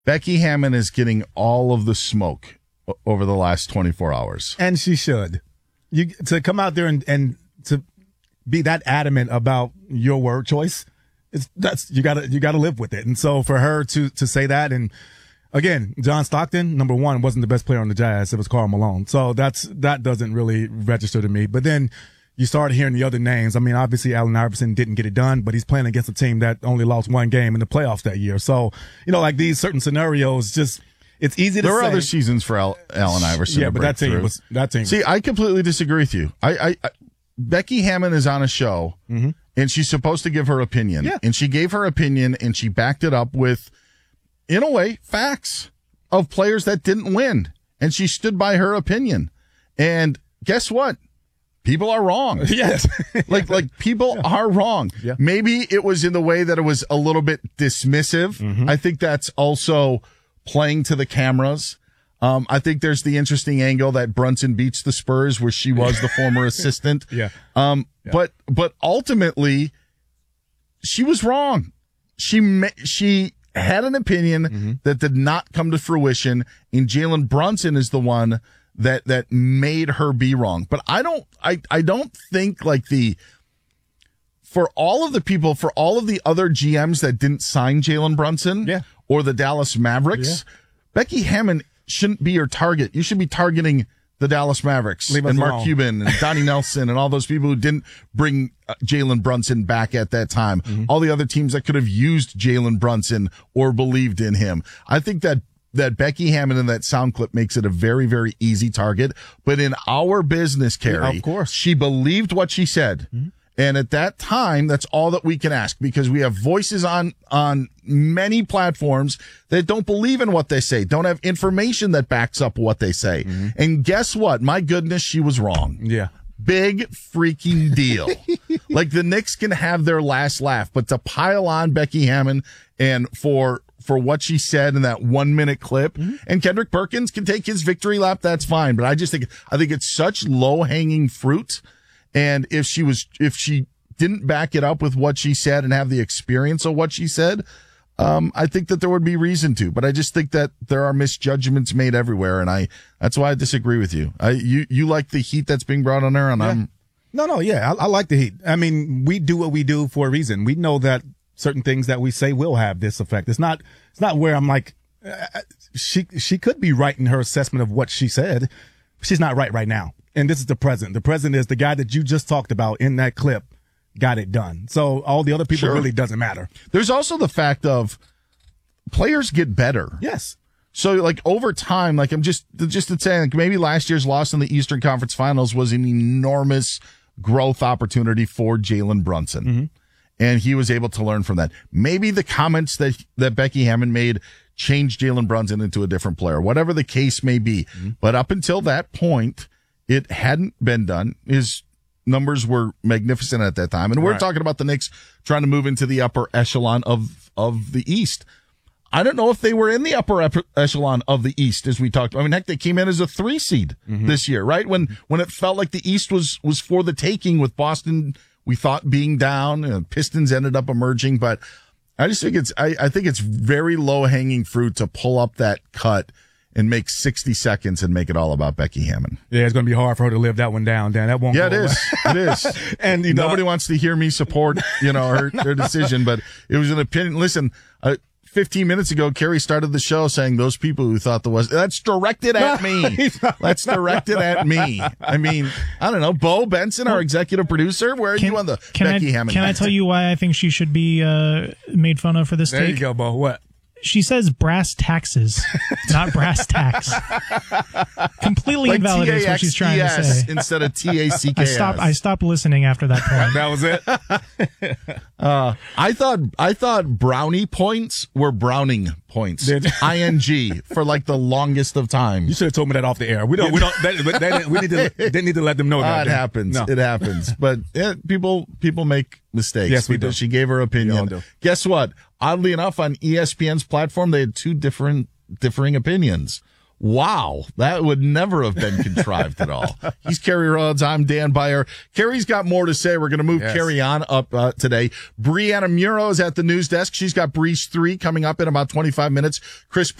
Becky Hammon is getting all of the smoke over the last 24 hours. And she should. To come out there and to be that adamant about your word choice, you gotta live with it. And so for her to say that, and again, John Stockton, number one, wasn't the best player on the Jazz. It was Karl Malone. So that doesn't really register to me. But then you start hearing the other names. I mean, obviously Allen Iverson didn't get it done, but he's playing against a team that only lost one game in the playoffs that year. So, like these certain scenarios, just it's easy to say. There were other seasons for Allen Iverson. Yeah, but that team. See, I completely disagree with you. I Becky Hammon is on a show, and she's supposed to give her opinion. Yeah. And she gave her opinion, and she backed it up with, in a way, facts of players that didn't win. And she stood by her opinion. And guess what? People are wrong. Yes. like people are wrong. Yeah. Maybe it was in the way that it was a little bit dismissive. I think that's also playing to the cameras. I think there's the interesting angle that Brunson beats the Spurs where she was the former assistant. Yeah. But ultimately she was wrong. She had an opinion that did not come to fruition, and Jalen Brunson is the one that made her be wrong. But I don't think for all of the other GMs that didn't sign Jalen Brunson or the Dallas Mavericks, Becky Hammon shouldn't be your target. You should be targeting the Dallas Mavericks and Mark Cuban and Donnie Nelson and all those people who didn't bring Jalen Brunson back at that time. All the other teams that could have used Jalen Brunson or believed in him. I think that Becky Hammon in that sound clip makes it a very, very easy target. But in our business, Carrie, of course, she believed what she said. And at that time, that's all that we can ask, because we have voices on many platforms that don't believe in what they say, don't have information that backs up what they say. And guess what? My goodness, she was wrong. Yeah. Big freaking deal. Like, the Knicks can have their last laugh, but to pile on Becky Hammon and for what she said in that 1 minute clip, and Kendrick Perkins can take his victory lap, that's fine. But I think it's such low hanging fruit. And if she didn't back it up with what she said and have the experience of what she said, I think that there would be reason to. But I just think that there are misjudgments made everywhere, and that's why I disagree with you. You like the heat that's being brought on her, and I'm I like the heat. I mean, we do what we do for a reason. We know that certain things that we say will have this effect. It's not where I'm like, she could be right in her assessment of what she said. She's not right now. And this is the president. The president is the guy that you just talked about in that clip, got it done. So all the other people really doesn't matter. There's also the fact of players get better. Yes. So over time, I'm just saying, maybe last year's loss in the Eastern Conference Finals was an enormous growth opportunity for Jalen Brunson. And he was able to learn from that. Maybe the comments that Becky Hammon made changed Jalen Brunson into a different player, whatever the case may be. But up until that point, it hadn't been done. His numbers were magnificent at that time. And we're talking about the Knicks trying to move into the upper echelon of the East. I don't know if they were in the upper echelon of the East, as we talked. I mean, heck, they came in as a 3 seed this year, right? When it felt like the East was for the taking, with Boston, we thought, being down. Pistons ended up emerging, but I just think I think it's very low hanging fruit to pull up that cut and make 60 seconds and make it all about Becky Hammon. Yeah, it's going to be hard for her to live that one down, Dan. That won't go it is. It is. And nobody wants to hear me support, her decision, but it was an opinion. Listen, 15 minutes ago, Carrie started the show saying those people who thought that's directed at me. That's directed at me. I mean, I don't know. Bo Benson, our executive producer, where are you on the Becky Hammon? Can I tell you why I think she should be made fun of for this take? There you go, Bo. What? She says brass taxes, not brass tacks. Completely invalidates what she's trying to say. Instead of TACKS. I stopped listening after that point. That was it. I thought brownie points were Browning points. ING for the longest of times. You should have told me that off the air. We don't. They need to let them know that. It happens. No. It happens. But people make mistakes. Yes, we do. She gave her opinion. Guess what? Oddly enough, on ESPN's platform, they had two differing opinions. Wow, that would never have been contrived at all. He's Kerry Rhodes. I'm Dan Beyer. Kerry's got more to say. We're going to move Kerry on up today. Brianna Muro is at the news desk. She's got Breeze 3 coming up in about 25 minutes. Chris